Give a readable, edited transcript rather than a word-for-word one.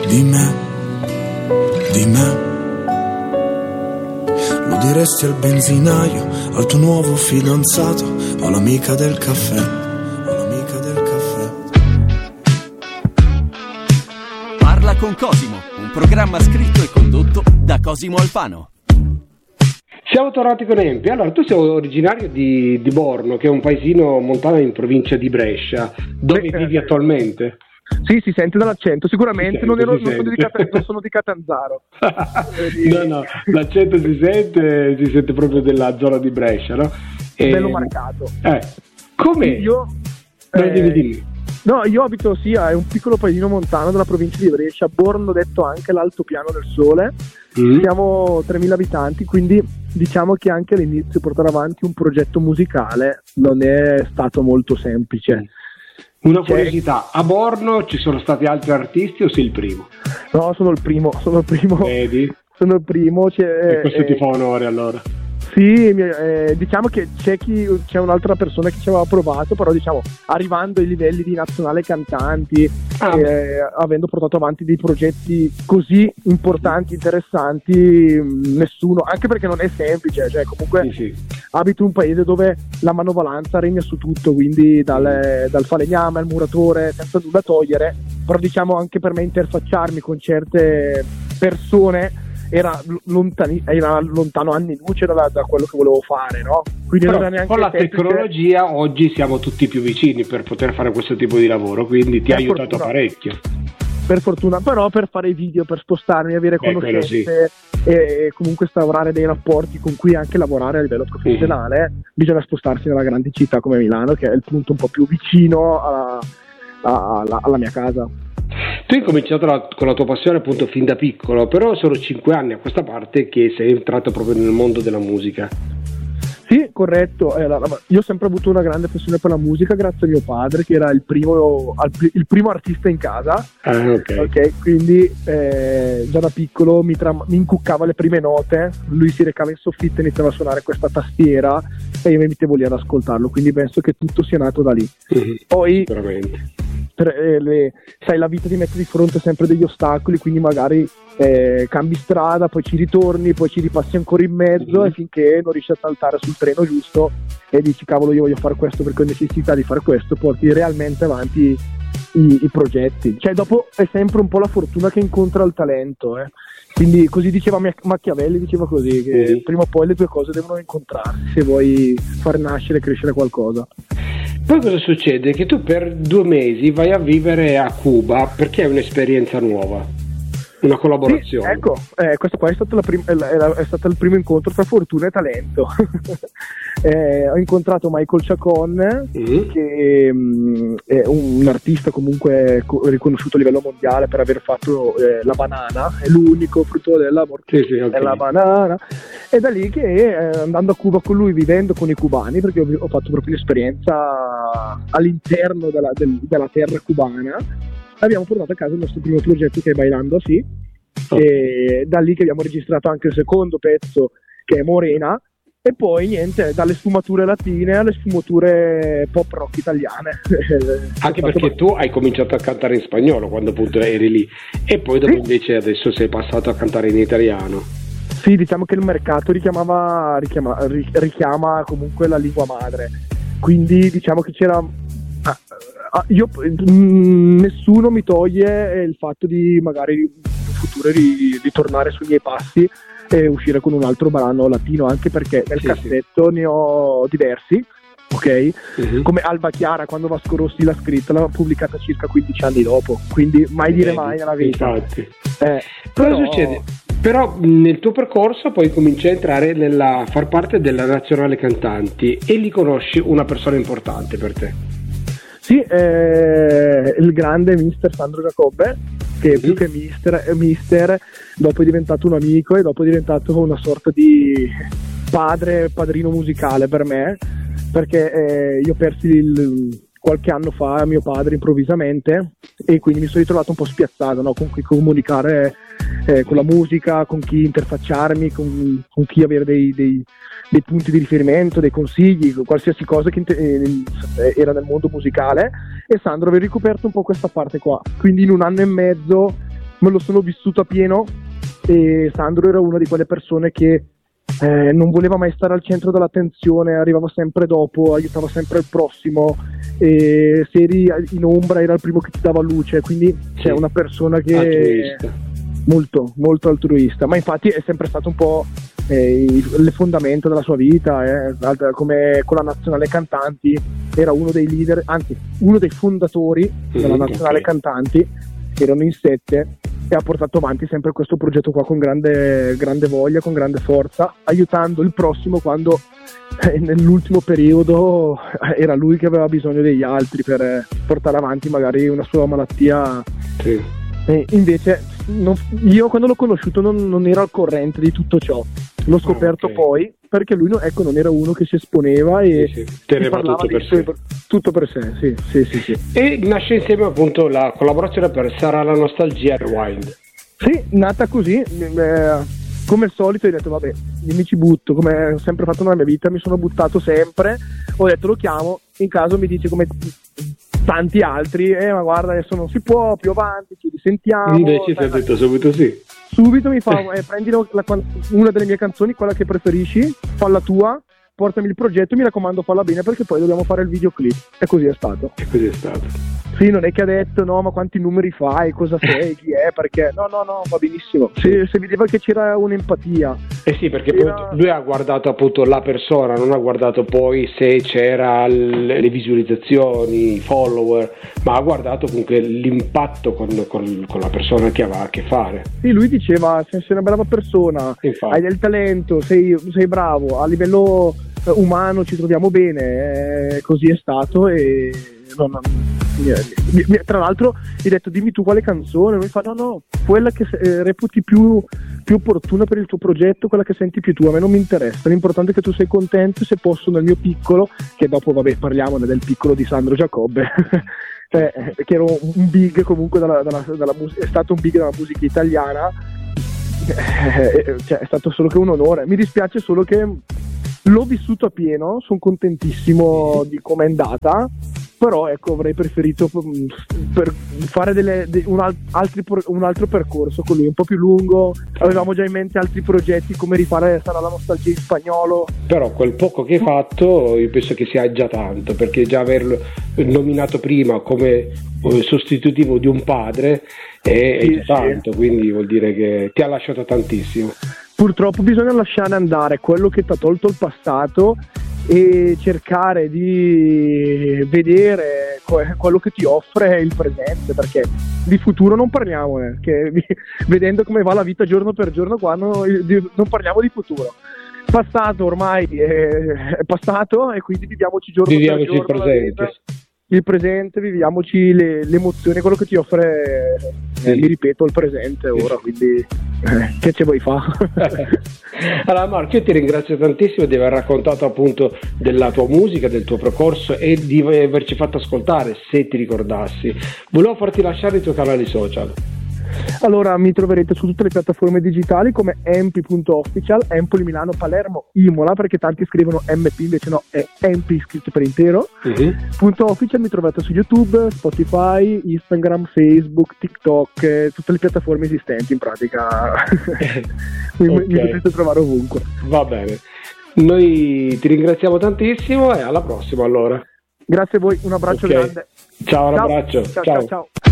di me, di me. Lo diresti al benzinaio, al tuo nuovo fidanzato, o l'amica del caffè, o l'amica del caffè. Parla con Cosimo, un programma scritto e condotto da Cosimo Alfano. Siamo tornati con Empi. Allora, tu sei originario di Borno, che è un paesino montano in provincia di Brescia. Dove vivi attualmente? Sì, si sente dall'accento, sicuramente non sono di Catanzaro. No, l'accento si sente proprio della zona di Brescia, no? Bello marcato. Come? Dimmi. No, io abito è un piccolo paesino montano della provincia di Brescia, Borno, detto anche l'altopiano del sole. Siamo 3.000 abitanti, quindi diciamo che anche all'inizio portare avanti un progetto musicale non è stato molto semplice. Una curiosità, a Borno ci sono stati altri artisti o sei il primo? No, sono il primo. Vedi? Sono il primo. E questo ti fa onore allora. Sì, diciamo che c'è un'altra persona che ci aveva provato, però diciamo arrivando ai livelli di nazionale cantanti, avendo portato avanti dei progetti così importanti, interessanti, nessuno, anche perché non è semplice, cioè comunque sì. Abito in un paese dove la manovalanza regna su tutto, quindi dal falegname al muratore, senza nulla togliere, però diciamo anche per me interfacciarmi con certe persone era lontano anni luce da quello che volevo fare, no? Quindi però non era neanche con la tecnologia oggi siamo tutti più vicini per poter fare questo tipo di lavoro, quindi ti ha aiutato parecchio. Per fortuna, però per fare i video, per spostarmi, avere conoscenze e comunque instaurare dei rapporti con cui anche lavorare a livello professionale, bisogna spostarsi nella grande città come Milano, che è il punto un po' più vicino alla mia casa. Tu hai cominciato con la tua passione appunto fin da piccolo, però sono 5 anni a questa parte che sei entrato proprio nel mondo della musica. Sì, corretto. Io ho sempre avuto una grande passione per la musica grazie a mio padre, che era il primo artista in casa. Ok. Quindi già da piccolo mi incuccava le prime note, lui si recava in soffitta e iniziava a suonare questa tastiera e io mi mettevo lì ad ascoltarlo, quindi penso che tutto sia nato da lì. Poi veramente. Sai, la vita ti mette di fronte sempre degli ostacoli, quindi magari cambi strada, poi ci ritorni, poi ci ripassi ancora in mezzo e finché non riesci a saltare sul treno giusto e dici cavolo, io voglio fare questo perché ho necessità di fare questo, porti realmente avanti i progetti. Cioè dopo è sempre un po' la fortuna che incontra il talento, quindi così diceva Machiavelli, diceva così, che prima o poi le due cose devono incontrarsi se vuoi far nascere e crescere qualcosa. Poi cosa succede? Che tu per 2 mesi vai a vivere a Cuba perché è un'esperienza nuova, una collaborazione. Sì, ecco, questo qua è stato il primo incontro tra fortuna e talento. Ho incontrato Michael Chacon, che è un artista comunque riconosciuto a livello mondiale per aver fatto la banana, è l'unico frutto dell'amore, è la banana. E da lì che andando a Cuba con lui, vivendo con i cubani, perché ho fatto proprio l'esperienza all'interno della terra cubana, abbiamo portato a casa il nostro primo progetto, che è Bailando Así, e da lì che abbiamo registrato anche il secondo pezzo, che è Morena, e poi niente, dalle sfumature latine alle sfumature pop rock italiane. Anche perché tu hai cominciato a cantare in spagnolo quando appunto eri lì, e poi dopo invece adesso sei passato a cantare in italiano. Sì, diciamo che il mercato richiama comunque la lingua madre, quindi diciamo che c'era nessuno mi toglie il fatto di magari in futuro di tornare sui miei passi e uscire con un altro brano latino, anche perché nel cassetto ne ho diversi, ok? Come Alba Chiara, quando Vasco Rossi l'ha scritta, l'ha pubblicata circa 15 anni dopo, quindi mai dire mai nella vita. Infatti. Cosa succede? Però nel tuo percorso poi cominci a entrare a far parte della nazionale cantanti e lì conosci una persona importante per te. Sì, il grande mister Sandro Giacobbe, che più che mister, dopo è diventato un amico e dopo è diventato una sorta di padrino musicale per me, perché io persi qualche anno fa mio padre improvvisamente e quindi mi sono ritrovato un po' spiazzato, no? Con chi comunicare con la musica, con chi interfacciarmi, con chi avere dei punti di riferimento, dei consigli, qualsiasi cosa che era nel mondo musicale, e Sandro aveva ricoperto un po' questa parte qua, quindi in 1 anno e mezzo me lo sono vissuto a pieno, e Sandro era una di quelle persone che non voleva mai stare al centro dell'attenzione, arrivava sempre dopo, aiutava sempre il prossimo, e se eri in ombra era il primo che ti dava luce, quindi c'è una persona che altruista. Molto, molto altruista, ma infatti è sempre stato un po' le fondamenta della sua vita, come con la Nazionale Cantanti era uno dei leader, anzi uno dei fondatori della Nazionale Cantanti, erano in 7, e ha portato avanti sempre questo progetto qua con grande voglia, con grande forza, aiutando il prossimo quando nell'ultimo periodo era lui che aveva bisogno degli altri per portare avanti magari una sua malattia. Sì. Invece io quando l'ho conosciuto non ero al corrente di tutto ciò, l'ho scoperto poi, perché lui non era uno che si esponeva e teneva tutto per sé. Sì. E nasce insieme appunto la collaborazione per Sarà la nostalgia Rewind. Sì, nata così, come al solito ho detto vabbè, mi ci butto, come ho sempre fatto nella mia vita, mi sono buttato sempre, ho detto lo chiamo, in caso mi dice come tanti altri, ma guarda adesso non si può, più avanti ci risentiamo. Invece ti ha detto subito sì. Subito mi fa, prendi una delle mie canzoni, quella che preferisci, falla tua, portami il progetto, mi raccomando falla bene perché poi dobbiamo fare il videoclip. E così è stato. Sì, non è che ha detto no, ma quanti numeri fai, cosa sei, chi è, perché no, va benissimo. Se vedeva che c'era un'empatia. Sì, perché poi lui ha guardato appunto la persona, non ha guardato poi se c'era le visualizzazioni, i follower, ma ha guardato comunque l'impatto con la persona che aveva a che fare. Sì, lui diceva, sei una brava persona, hai del talento, sei bravo, a livello umano ci troviamo bene, così è stato. E tra l'altro gli ho detto dimmi tu quale canzone, mi fa no, quella che reputi più opportuna per il tuo progetto, quella che senti più tu, a me non mi interessa, l'importante è che tu sei contento, se posso nel mio piccolo, che dopo parliamone del piccolo di Sandro Giacobbe che era un big comunque della è stato un big della musica italiana, è stato solo che un onore. Mi dispiace solo che l'ho vissuto a pieno, sono contentissimo di come è andata, però avrei preferito per fare un altro percorso con lui, un po' più lungo. Avevamo già in mente altri progetti, come rifare Sarà la nostalgia in spagnolo. Però quel poco che hai fatto io penso che sia già tanto, perché già averlo nominato prima come sostitutivo di un padre è già tanto, quindi vuol dire che ti ha lasciato tantissimo. Purtroppo bisogna lasciare andare quello che ti ha tolto il passato e cercare di vedere quello che ti offre il presente, perché di futuro non parliamo, che vedendo come va la vita giorno per giorno qua non parliamo di futuro. Passato ormai è passato e quindi viviamoci giorno per giorno il presente, viviamoci le emozioni, quello che ti offre mi ripeto il presente ora, quindi che ce vuoi fare? Allora Marco, io ti ringrazio tantissimo di aver raccontato appunto della tua musica, del tuo percorso e di averci fatto ascoltare, se ti ricordassi. Volevo farti lasciare i tuoi canali social. Allora mi troverete su tutte le piattaforme digitali come empi.official, Empoli, Milano, Palermo, Imola, perché tanti scrivono MP, invece no, è Empi scritto per intero. .official, mi trovate su YouTube, Spotify, Instagram, Facebook, TikTok, tutte le piattaforme esistenti in pratica. Mi potete trovare ovunque. Va bene, noi ti ringraziamo tantissimo e alla prossima allora. Grazie a voi, un abbraccio grande. Ciao, un abbraccio. Ciao.